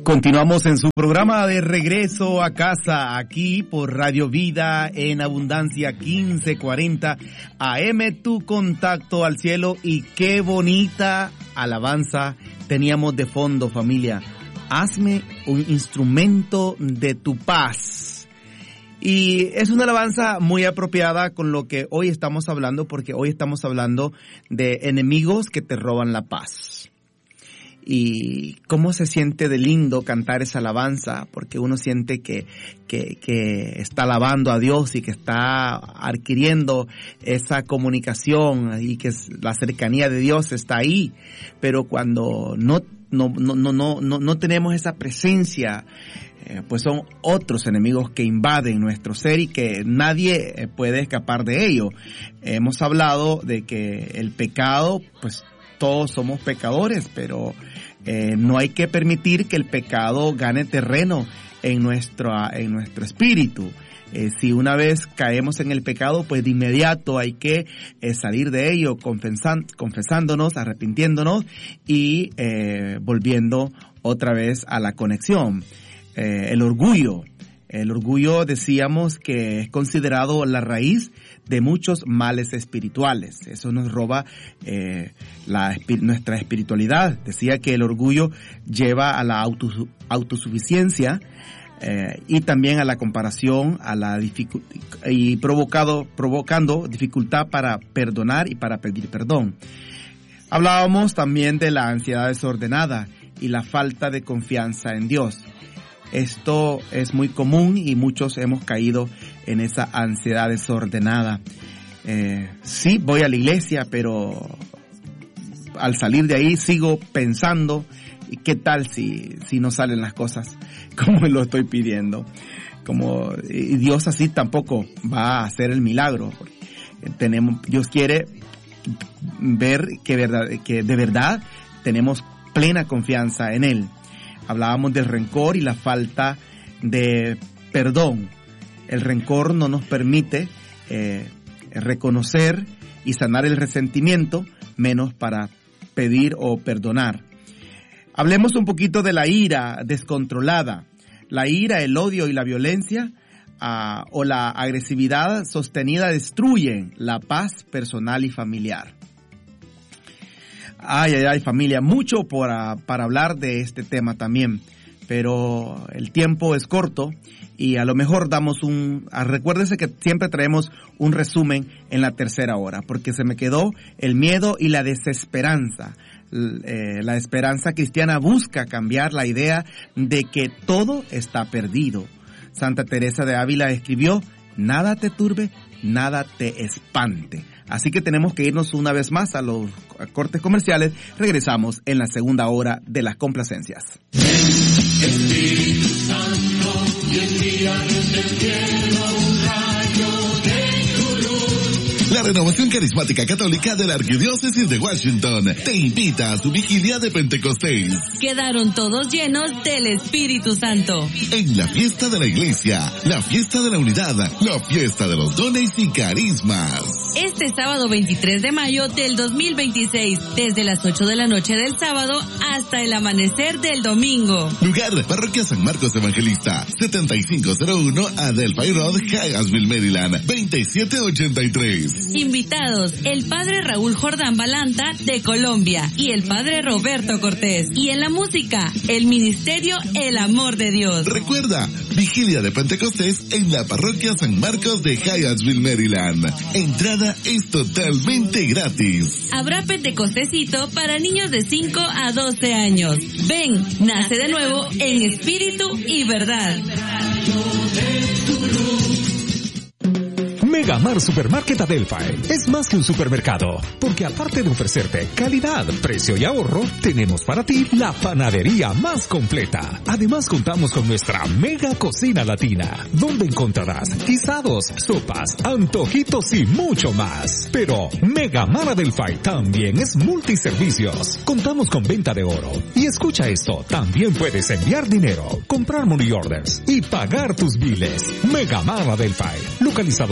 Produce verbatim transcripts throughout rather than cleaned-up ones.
Continuamos en su programa de regreso a casa, aquí por Radio Vida en Abundancia quince cuarenta A M, tu contacto al cielo. Y qué bonita alabanza teníamos de fondo, familia. Hazme un instrumento de tu paz. Y es una alabanza muy apropiada con lo que hoy estamos hablando, porque hoy estamos hablando de enemigos que te roban la paz. Y cómo se siente de lindo cantar esa alabanza, porque uno siente que, que, que está alabando a Dios y que está adquiriendo esa comunicación y que la cercanía de Dios está ahí. Pero cuando no, no, no, no, no, no, no tenemos esa presencia, eh, pues son otros enemigos que invaden nuestro ser y que nadie puede escapar de ello. Hemos hablado de que el pecado, pues, todos somos pecadores, pero eh, no hay que permitir que el pecado gane terreno en nuestro, en nuestro espíritu. Eh, si una vez caemos en el pecado, pues de inmediato hay que eh, salir de ello confesan, confesándonos, arrepintiéndonos y eh, volviendo otra vez a la conexión. Eh, el orgullo. El orgullo, decíamos, que es considerado la raíz de muchos males espirituales. Eso nos roba eh, la, nuestra espiritualidad. Decía que el orgullo lleva a la auto, autosuficiencia eh, y también a la comparación, a la dificu- y provocado, provocando dificultad para perdonar y para pedir perdón. Hablábamos también de la ansiedad desordenada y la falta de confianza en Dios. Esto es muy común y muchos hemos caído en esa ansiedad desordenada. Eh, sí, voy a la iglesia, pero al salir de ahí sigo pensando, ¿y qué tal si, si no salen las cosas como lo estoy pidiendo? Como, y Dios así tampoco va a hacer el milagro. Tenemos, Dios quiere ver que, verdad, que de verdad tenemos plena confianza en Él. Hablábamos del rencor y la falta de perdón. El rencor no nos permite eh, reconocer y sanar el resentimiento, menos para pedir o perdonar. Hablemos un poquito de la ira descontrolada. La ira, el odio y la violencia uh, o la agresividad sostenida destruyen la paz personal y familiar. Ay, ay, ay, familia, mucho para, para hablar de este tema también, pero el tiempo es corto y a lo mejor damos un... Recuérdense que siempre traemos un resumen en la tercera hora, porque se me quedó el miedo y la desesperanza. Eh, la esperanza cristiana busca cambiar la idea de que todo está perdido. Santa Teresa de Ávila escribió: nada te turbe, nada te espante. Así que tenemos que irnos una vez más a los cortes comerciales. Regresamos en la segunda hora de las complacencias. Espíritu Santo, y envía desde el cielo un rayo de tu luz. La Renovación Carismática Católica de la Arquidiócesis de Washington te invita a su vigilia de Pentecostés. Quedaron todos llenos del Espíritu Santo. En la fiesta de la iglesia, la fiesta de la unidad, la fiesta de los dones y carismas. Este sábado veintitrés de mayo del dos mil veintiséis, desde las ocho de la noche del sábado hasta el amanecer del domingo. Lugar: Parroquia San Marcos Evangelista, setenta y cinco cero uno Adelphi Road, Hyattsville, Maryland, veintisiete ochenta y tres. Invitados: el Padre Raúl Jordán Balanta de Colombia y el Padre Roberto Cortés. Y en la música, el Ministerio El Amor de Dios. Recuerda, vigilia de Pentecostés en la Parroquia San Marcos de Hyattsville, Maryland. Entrada es totalmente gratis. Habrá Pentecostecito para niños de cinco a doce años. Ven, nace de nuevo en espíritu y verdad. Megamar Supermarket Adelphi es más que un supermercado, porque aparte de ofrecerte calidad, precio y ahorro, tenemos para ti la panadería más completa. Además contamos con nuestra mega cocina latina, donde encontrarás guisados, sopas, antojitos y mucho más. Pero Megamar Adelphi también es multiservicios. Contamos con venta de oro. Y escucha esto, también puedes enviar dinero, comprar money orders y pagar tus biles. Megamar Adelphi, localizados estratégicamente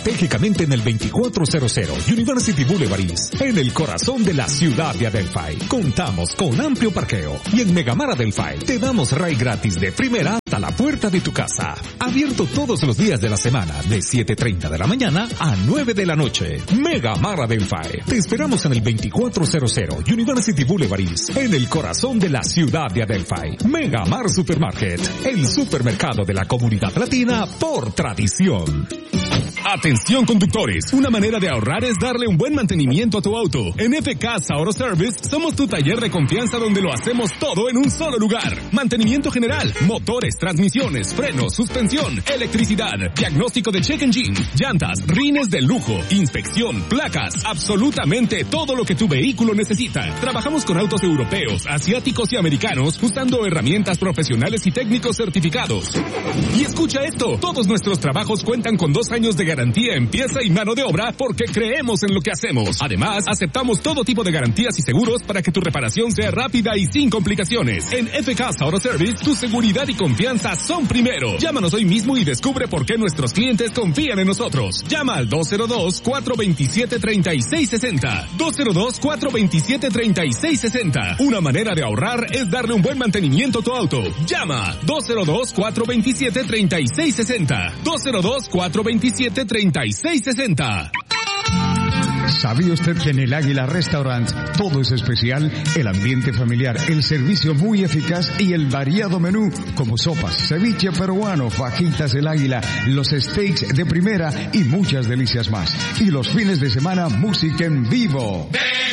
estratégicamente en el veinticuatrocientos University Boulevard East, en el corazón de la ciudad de Adelphi. Contamos con amplio parqueo y en Megamar Adelphi te damos ride gratis de primera hasta la puerta de tu casa. Abierto todos los días de la semana de siete treinta de la mañana a nueve de la noche. Megamar Adelphi. Te esperamos en el veinticuatrocientos University Boulevard East, en el corazón de la ciudad de Adelphi. Megamar Supermarket, el supermercado de la comunidad latina por tradición. Atención conductores, una manera de ahorrar es darle un buen mantenimiento a tu auto. En F K Auto Service somos tu taller de confianza donde lo hacemos todo en un solo lugar. Mantenimiento general, motores, transmisiones, frenos, suspensión, electricidad, diagnóstico de check engine, llantas, rines de lujo, inspección, placas, absolutamente todo lo que tu vehículo necesita. Trabajamos con autos europeos, asiáticos y americanos usando herramientas profesionales y técnicos certificados. Y escucha esto, todos nuestros trabajos cuentan con dos años de garantía en pieza y mano de obra porque creemos en lo que hacemos. Además, aceptamos todo tipo de garantías y seguros para que tu reparación sea rápida y sin complicaciones. En F K Auto Service, tu seguridad y confianza son primero. Llámanos hoy mismo y descubre por qué nuestros clientes confían en nosotros. Llama al dos cero dos, cuatro dos siete, tres seis seis cero. dos cero dos, cuatro dos siete, tres seis seis cero. Una manera de ahorrar es darle un buen mantenimiento a tu auto. Llama dos cero dos, cuatro dos siete, tres seis seis cero. dos cero dos, cuatro dos siete, tres seis seis cero. ¿Sabía usted que en el Águila Restaurant todo es especial? El ambiente familiar, el servicio muy eficaz y el variado menú como sopas, ceviche peruano, fajitas El Águila, los steaks de primera y muchas delicias más. Y los fines de semana, música en vivo.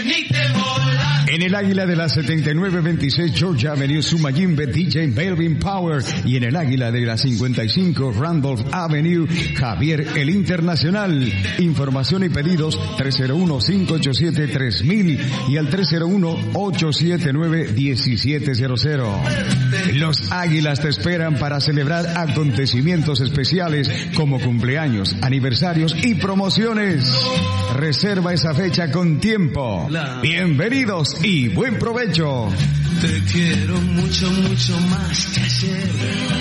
En el Águila de la setenta y nueve veintiséis Georgia Avenue, Sumayimbe, D J Melvin Power. Y en el Águila de la cincuenta y cinco Randolph Avenue, Javier el Internacional. Información y pedidos tres cero uno, cinco ocho siete, tres mil y al tres cero uno, ocho siete nueve, uno siete cero cero. Los Águilas te esperan para celebrar acontecimientos especiales como cumpleaños, aniversarios y promociones. Reserva esa fecha con tiempo. Bienvenidos y buen provecho. Te quiero mucho, mucho más que ayer.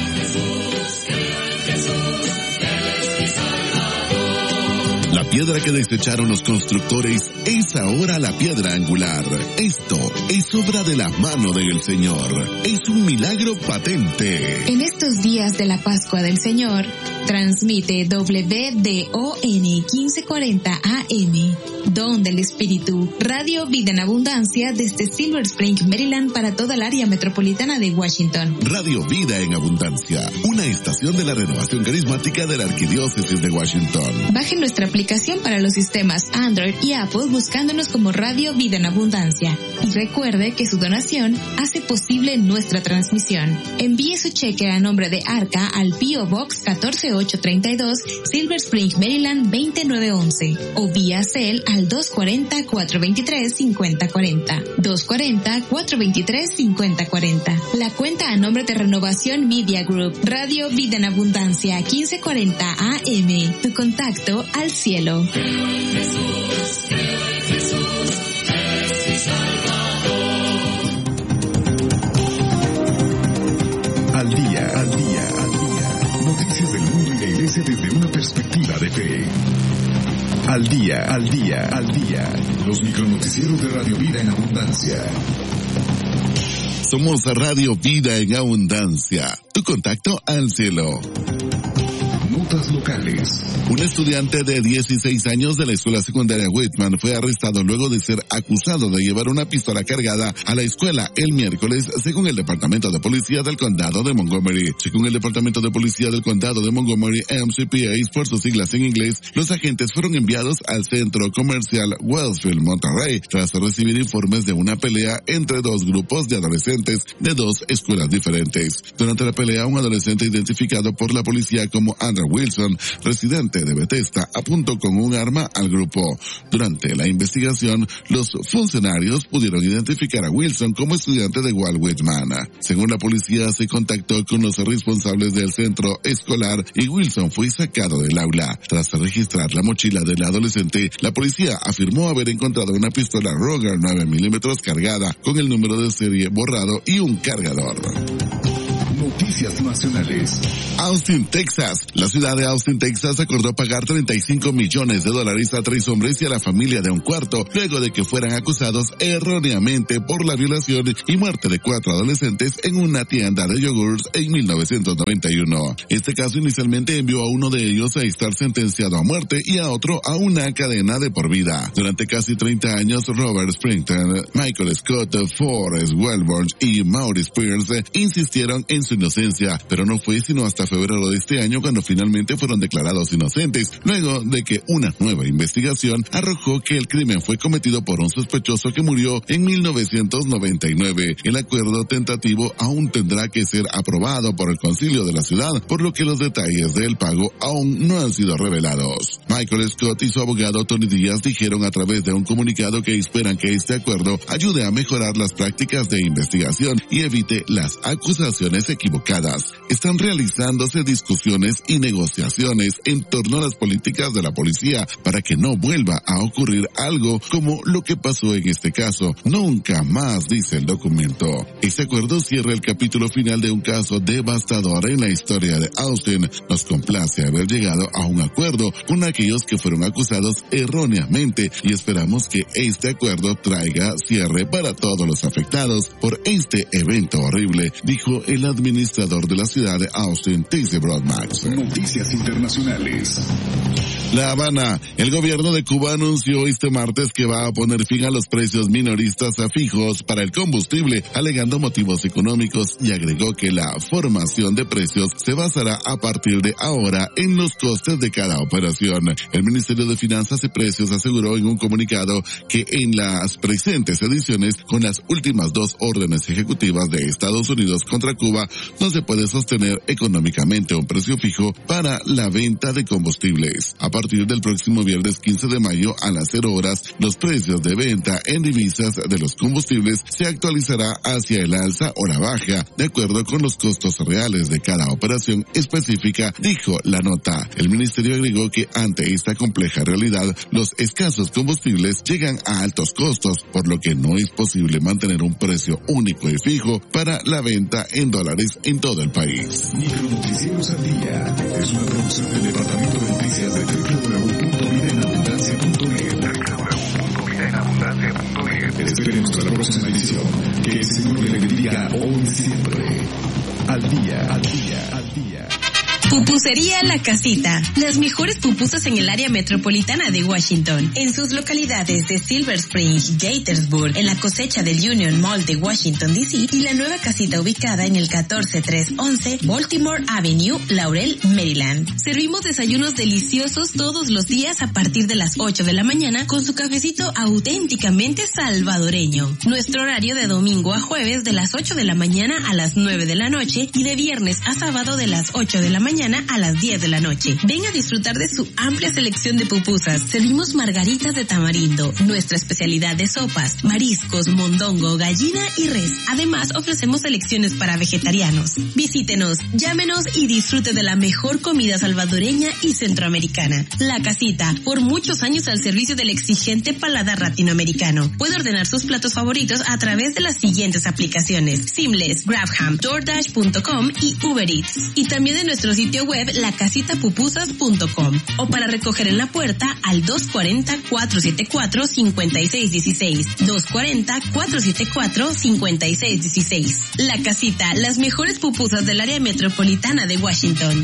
La piedra que desecharon los constructores es ahora la piedra angular. Esto es obra de la mano del Señor. Es un milagro patente. En estos días de la Pascua del Señor, transmite W D O N quince cuarenta A M, Don del Espíritu, Radio Vida en Abundancia desde Silver Spring, Maryland para toda el área metropolitana de Washington. Radio Vida en Abundancia, una estación de la renovación carismática de la Arquidiócesis de Washington. Baje nuestra aplicación para los sistemas Android y Apple buscándonos como Radio Vida en Abundancia. Y recuerde que su donación hace posible nuestra transmisión. Envíe su cheque a nombre de Arca al P O Box catorce ocho treinta y dos, Silver Spring, Maryland veintinueve once o vía Cel al dos cuatro cero, cuatro dos tres, cinco cero cuatro cero, dos cuatro cero, cuatro dos tres, cinco cero cuatro cero. La cuenta a nombre de Renovación Media Group, Radio Vida en Abundancia quince cuarenta A M, tu contacto al cielo. Al día, al día, al día. Noticias del mundo y la iglesia desde una perspectiva de fe. Al día, al día, al día. Los micronoticieros de Radio Vida en Abundancia. Somos Radio Vida en Abundancia. Tu contacto al cielo. Notas locales. Un estudiante de dieciséis años de la escuela secundaria Whitman fue arrestado luego de ser acusado de llevar una pistola cargada a la escuela el miércoles, según el Departamento de Policía del Condado de Montgomery. Según el Departamento de Policía del Condado de Montgomery, M C P A por sus siglas en inglés, los agentes fueron enviados al centro comercial Wellsville, Monterrey, tras recibir informes de una pelea entre dos grupos de adolescentes de dos escuelas diferentes. Durante la pelea, un adolescente identificado por la policía como Andrew Wilson, residente de Bethesda, apuntó con un arma al grupo. Durante la investigación, los funcionarios pudieron identificar a Wilson como estudiante de Walt Whitman. Según la policía, se contactó con los responsables del centro escolar y Wilson fue sacado del aula. Tras registrar la mochila del adolescente, la policía afirmó haber encontrado una pistola Ruger nueve milímetros cargada con el número de serie borrado y un cargador. Noticias nacionales. Austin, Texas. La ciudad de Austin, Texas acordó pagar treinta y cinco millones de dólares a tres hombres y a la familia de un cuarto, luego de que fueran acusados erróneamente por la violación y muerte de cuatro adolescentes en una tienda de yogurts en mil novecientos noventa y uno. Este caso inicialmente envió a uno de ellos a estar sentenciado a muerte y a otro a una cadena de por vida. Durante casi treinta años, Robert Springton, Michael Scott, Forrest Wellborn y Maurice Pierce insistieron en su inocencia, pero no fue sino hasta febrero de este año cuando finalmente fueron declarados inocentes, luego de que una nueva investigación arrojó que el crimen fue cometido por un sospechoso que murió en mil novecientos noventa y nueve. El acuerdo tentativo aún tendrá que ser aprobado por el concilio de la ciudad, por lo que los detalles del pago aún no han sido revelados. Michael Scott y su abogado Tony Díaz dijeron a través de un comunicado que esperan que este acuerdo ayude a mejorar las prácticas de investigación y evite las acusaciones equivocadas. Están realizándose discusiones y negociaciones en torno a las políticas de la policía para que no vuelva a ocurrir algo como lo que pasó en este caso. Nunca más, dice el documento. Este acuerdo cierra el capítulo final de un caso devastador en la historia de Austin. Nos complace haber llegado a un acuerdo con aquellos que fueron acusados erróneamente y esperamos que este acuerdo traiga cierre para todos los afectados por este evento horrible, dijo el administrador de la ciudad de Austin, T C Broadmax. Noticias internacionales. La Habana. El gobierno de Cuba anunció este martes que va a poner fin a los precios minoristas a fijos para el combustible, alegando motivos económicos, y agregó que la formación de precios se basará a partir de ahora en los costes de cada operación. El Ministerio de Finanzas y Precios aseguró en un comunicado que en las presentes ediciones, con las últimas dos órdenes ejecutivas de Estados Unidos contra Cuba, no se puede sostener económicamente un precio fijo para la venta de combustibles. A partir del próximo viernes quince de mayo a las cero horas, los precios de venta en divisas de los combustibles se actualizará hacia el alza o la baja, de acuerdo con los costos reales de cada operación específica, dijo la nota. El ministerio agregó que ante esta compleja realidad, los escasos combustibles llegan a altos costos, por lo que no es posible mantener un precio único y fijo para la venta en dólares en todo el país. Micronoticieros al día es una producción del Departamento de Noticias de doble u doble u doble u punto vida en abundancia punto net. doble u doble u doble u punto vida en abundancia punto net. Esperemos hasta la próxima edición. Que el Señor le bendiga hoy y siempre. Al día, al día, al día. Pupusería La Casita. Las mejores pupusas en el área metropolitana de Washington. En sus localidades de Silver Spring, Gaithersburg, en la cosecha del Union Mall de Washington, D C, y la nueva casita ubicada en el catorce trescientos once Baltimore Avenue, Laurel, Maryland. Servimos desayunos deliciosos todos los días a partir de las ocho de la mañana con su cafecito auténticamente salvadoreño. Nuestro horario de domingo a jueves de las ocho de la mañana a las nueve de la noche y de viernes a sábado de las ocho de la mañana a las diez de la noche. Ven a disfrutar de su amplia selección de pupusas. Servimos margaritas de tamarindo, nuestra especialidad de sopas, mariscos, mondongo, gallina y res. Además, ofrecemos selecciones para vegetarianos. Visítenos, llámenos y disfrute de la mejor comida salvadoreña y centroamericana. La Casita, por muchos años al servicio del exigente paladar latinoamericano. Puede ordenar sus platos favoritos a través de las siguientes aplicaciones: Seamless, Grabham, DoorDash punto com y Uber Eats. Y también de nuestro sitio web la casita pupusas punto com, o para recoger en la puerta al dos cuarenta, cuatrocientos setenta y cuatro, cincuenta y seis dieciséis, dos cuarenta, cuatrocientos setenta y cuatro, cincuenta y seis dieciséis. La Casita, las mejores pupusas del área metropolitana de Washington.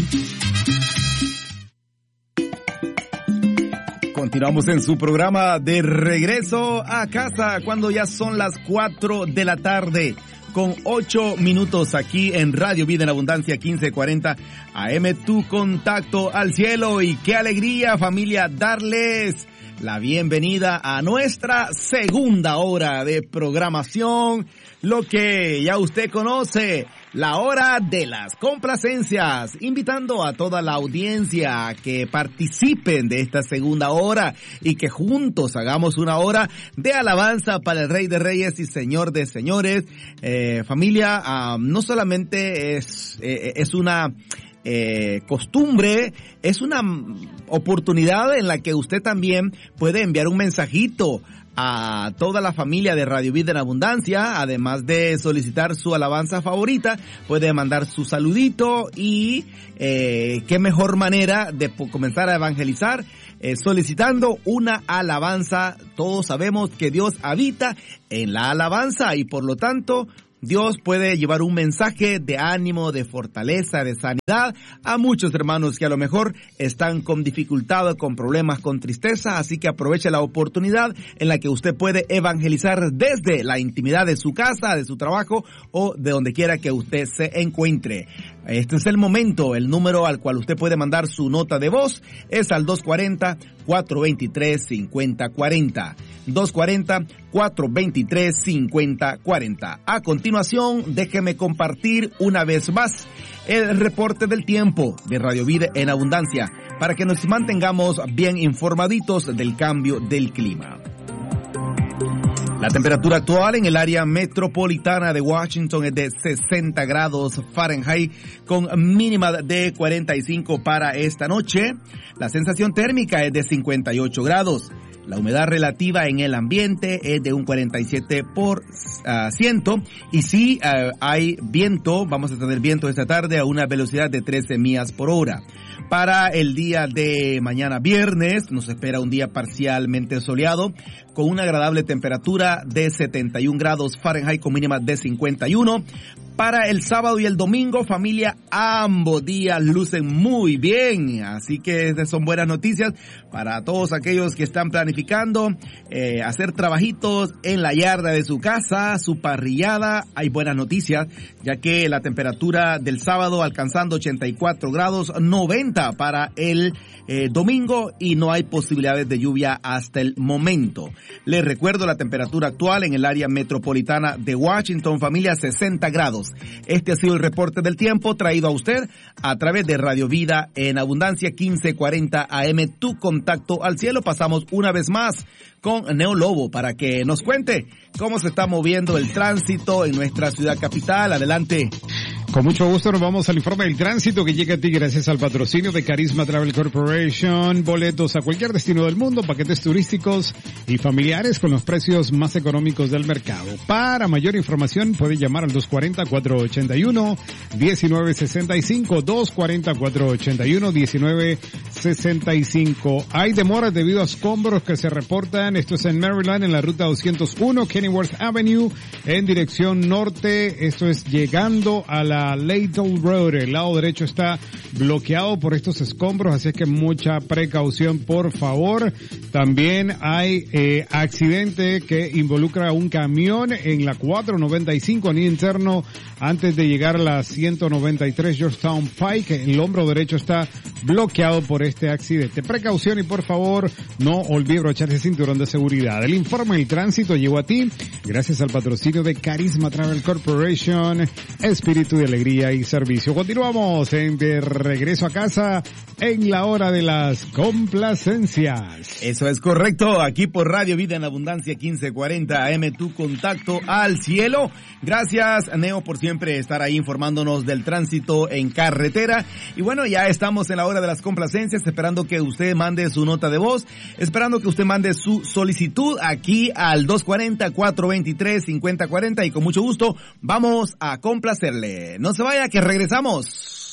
Continuamos en su programa de regreso a casa cuando ya son las cuatro de la tarde. Con ocho minutos aquí en Radio Vida en Abundancia quince cuarenta A M, tu contacto al cielo. Y qué alegría, familia, darles la bienvenida a nuestra segunda hora de programación, lo que ya usted conoce, la hora de las complacencias, invitando a toda la audiencia a que participen de esta segunda hora y que juntos hagamos una hora de alabanza para el Rey de Reyes y Señor de Señores. Eh, familia, uh, no solamente es, eh, es una Eh, costumbre, es una oportunidad en la que usted también puede enviar un mensajito a toda la familia de Radio Vida en Abundancia. Además de solicitar su alabanza favorita, puede mandar su saludito y eh, qué mejor manera de comenzar a evangelizar eh, solicitando una alabanza. Todos sabemos que Dios habita en la alabanza y por lo tanto Dios puede llevar un mensaje de ánimo, de fortaleza, de sanidad a muchos hermanos que a lo mejor están con dificultad, con problemas, con tristeza. Así que aproveche la oportunidad en la que usted puede evangelizar desde la intimidad de su casa, de su trabajo o de donde quiera que usted se encuentre. Este es el momento. El número al cual usted puede mandar su nota de voz es al dos cuarenta, cuatro veintitrés, cincuenta cuarenta. dos cuarenta, cuatro veintitrés, cincuenta cuarenta. A continuación, déjeme compartir una vez más el reporte del tiempo de Radio Vida en Abundancia para que nos mantengamos bien informaditos del cambio del clima. La temperatura actual en el área metropolitana de Washington es de sesenta grados Fahrenheit con mínima de cuarenta y cinco para esta noche. La sensación térmica es de cincuenta y ocho grados. La humedad relativa en el ambiente es de un cuarenta y siete por ciento. Y si uh, hay viento, vamos a tener viento esta tarde a una velocidad de trece millas por hora. Para el día de mañana viernes nos espera un día parcialmente soleado con una agradable temperatura de setenta y un grados Fahrenheit con mínima de cincuenta y uno. Para el sábado y el domingo, familia, ambos días lucen muy bien, así que son buenas noticias para todos aquellos que están planificando eh, hacer trabajitos en la yarda de su casa, su parrillada. Hay buenas noticias, ya que la temperatura del sábado alcanzando ochenta y cuatro grados, noventa para el eh, domingo y no hay posibilidades de lluvia hasta el momento. Les recuerdo la temperatura actual en el área metropolitana de Washington, familia, sesenta grados. Este ha sido el reporte del tiempo traído a usted a través de Radio Vida en Abundancia quince cuarenta A M, tu contacto al cielo. Pasamos una vez más con Neo Lobo para que nos cuente cómo se está moviendo el tránsito en nuestra ciudad capital. Adelante. Con mucho gusto nos vamos al informe del tránsito que llega a ti gracias al patrocinio de Carisma Travel Corporation. Boletos a cualquier destino del mundo, paquetes turísticos y familiares con los precios más económicos del mercado. Para mayor información puede llamar al dos cuarenta, cuatro ochenta y uno, diecinueve sesenta y cinco, dos cuarenta, cuatro ochenta y uno, diecinueve sesenta y cinco. Hay demoras debido a escombros que se reportan. Esto es en Maryland, en la ruta doscientos uno, Kenilworth Avenue, en dirección norte. Esto es llegando a la Layton Road. El lado derecho está bloqueado por estos escombros, así es que mucha precaución, por favor. También hay eh, accidente que involucra a un camión en la cuatrocientos noventa y cinco, anillo interno, antes de llegar a la ciento noventa y tres Georgetown Pike. El hombro derecho está bloqueado por este accidente. Precaución y por favor, no olvide brocharse el cinturón de seguridad. El informe del tránsito llegó a ti gracias al patrocinio de Carisma Travel Corporation, espíritu de alegría y servicio. Continuamos en De Regreso a Casa en la hora de las complacencias. Eso es correcto, aquí por Radio Vida en Abundancia quince cuarenta A M, tu contacto al cielo. Gracias, Neo, por siempre estar ahí informándonos del tránsito en carretera. Y bueno, ya estamos en la hora de las complacencias, esperando que usted mande su nota de voz, esperando que usted mande su solicitud aquí al dos cuarenta, cuatro veintitrés, cincuenta cuarenta y con mucho gusto vamos a complacerle. No se vaya, que regresamos.